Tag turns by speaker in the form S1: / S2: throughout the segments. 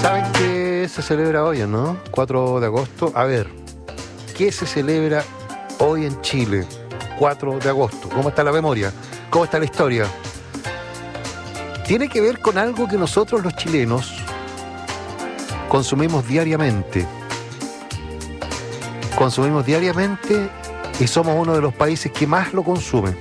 S1: ¿Saben qué se celebra hoy, no? 4 de agosto. A ver, ¿qué se celebra hoy en Chile? 4 de agosto. ¿Cómo está la memoria? ¿Cómo está la historia? Tiene que ver con algo que nosotros los chilenos consumimos diariamente. Consumimos diariamente y somos uno de los países que más lo consumen.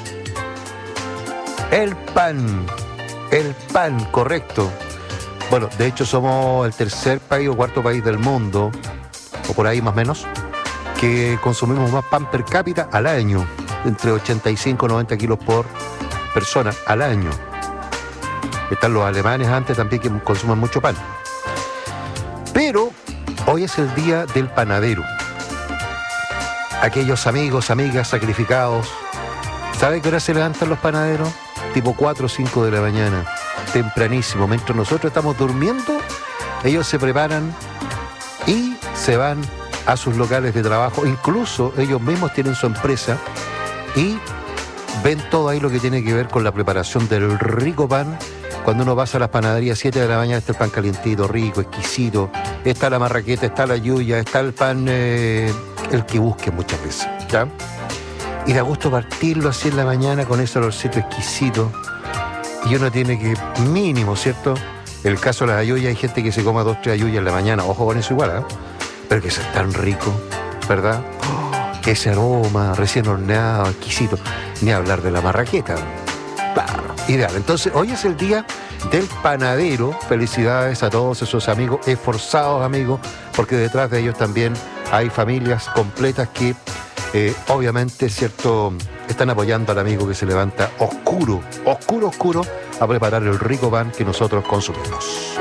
S1: El pan. El pan, correcto. Bueno, de hecho somos el tercer país o cuarto país del mundo, o por ahí más o menos, que consumimos más pan per cápita al año, entre 85 y 90 kilos por persona al año. Están los alemanes antes también que consumen mucho pan. Pero hoy es el día del panadero. Aquellos amigos, amigas sacrificados. ¿Sabe qué hora se levantan los panaderos? Tipo 4 o 5 de la mañana, tempranísimo. Mientras nosotros estamos durmiendo, ellos se preparan y se van a sus locales de trabajo. Incluso ellos mismos tienen su empresa y ven todo ahí lo que tiene que ver con la preparación del rico pan. Cuando uno pasa a las panaderías, 7 de la mañana está el pan calientito, rico, exquisito. Está la marraqueta, está la yuya, está el pan, el que busque muchas veces, ¿ya? Y da gusto partirlo así en la mañana con ese olorcito exquisito. Y uno tiene que, mínimo, ¿cierto? El caso de las ayuyas, hay gente que se coma 2 o 3 ayuyas en la mañana. Ojo con eso igual, ¿eh? Pero que es tan rico, ¿verdad? Oh, ese aroma recién horneado, exquisito. Ni hablar de la marraqueta. Claro, ideal. Entonces, hoy es el día del panadero. Felicidades a todos esos amigos, esforzados amigos, porque detrás de ellos también hay familias completas que obviamente, ¿cierto?, están apoyando al amigo que se levanta oscuro, a preparar el rico pan que nosotros consumimos.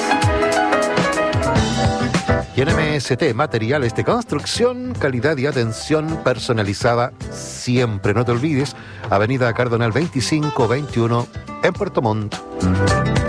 S1: Y en MST, materiales de construcción, calidad y atención personalizada siempre. No te olvides, Avenida Cardonal 2521 en Puerto Montt.